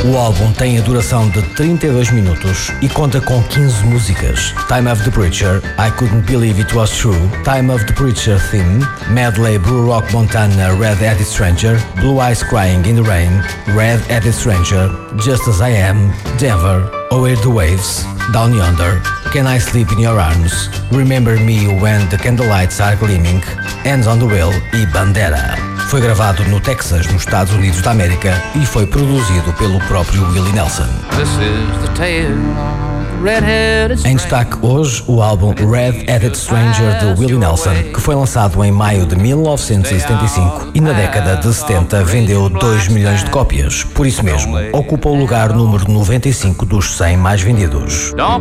O álbum tem a duração de 32 minutos e conta com 15 músicas: Time of the Preacher, I Couldn't Believe It Was True, Time of the Preacher Theme, Medley Blue Rock Montana Red-Headed Stranger, Blue Eyes Crying in the Rain, Red-Headed Stranger, Just As I Am, Denver, O'Hear the Waves, Down Yonder, Can I Sleep in Your Arms, Remember Me When the Candlelights Are Gleaming, Hands on the Wheel e Bandera. Foi gravado no Texas, nos Estados Unidos da América, e foi produzido pelo próprio Willie Nelson. Em destaque hoje, o álbum Red-Headed Stranger de Willie Nelson, que foi lançado em maio de 1975 e na década de 70 vendeu 2 milhões de cópias. Por isso mesmo, ocupa o lugar número 95 dos 100 mais vendidos.